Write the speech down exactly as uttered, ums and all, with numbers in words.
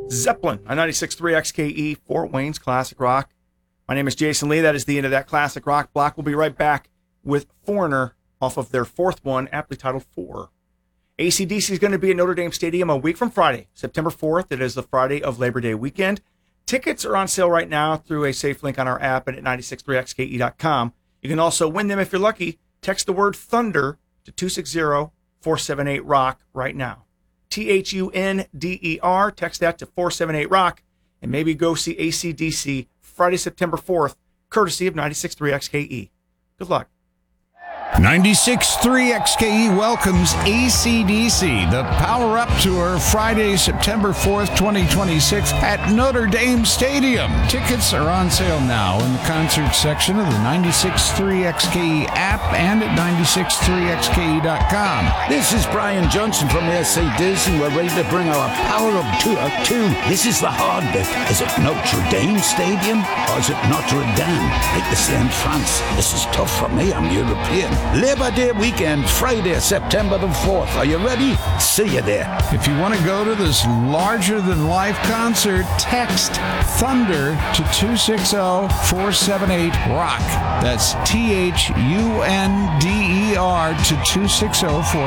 Zeppelin on ninety-six point three X K E, Fort Wayne's Classic Rock. My name is Jason Lee. That is the end of that Classic Rock block. We'll be right back with Foreigner off of their fourth one, aptly titled Four. A C D C is going to be at Notre Dame Stadium a week from Friday, September fourth. It is the Friday of Labor Day weekend. Tickets are on sale right now through a safe link on our app and at nine six three X K E dot com. You can also win them if you're lucky. Text the word Thunder to two six zero, four seven eight, ROCK right now. T H U N D E R. Text that to four seven eight, ROCK. And maybe go see A C D C Friday, September fourth, courtesy of ninety-six point three X K E. Good luck. ninety-six point three X K E welcomes A C D C, the Power Up Tour, Friday, September fourth, twenty twenty-six at Notre Dame Stadium. Tickets are on sale now in the concert section of the ninety-six point three X K E app and at nine six three X K E dot com. This is Brian Johnson from A C D C, and we're ready to bring our Power Up Tour to, this is the hard bit. Is it Notre Dame Stadium or is it Notre Dame? Like they say in France. This is tough for me, I'm European. Labor Day weekend, Friday, September the fourth. Are you ready? See you there. If you want to go to this larger-than-life concert, text Thunder to two six zero, four seven eight, ROCK. That's T H U N D E R to two six zero, four seven eight, ROCK.